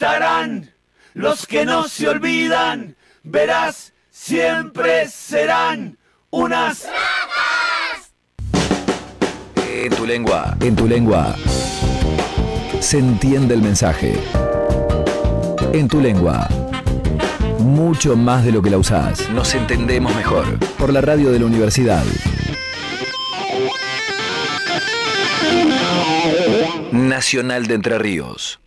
estarán los que no se olvidan, verás, siempre serán unas ratas. En tu lengua, se entiende el mensaje. En tu lengua, mucho más de lo que la usás. Nos entendemos mejor. Por la radio de la universidad. Nacional de Entre Ríos.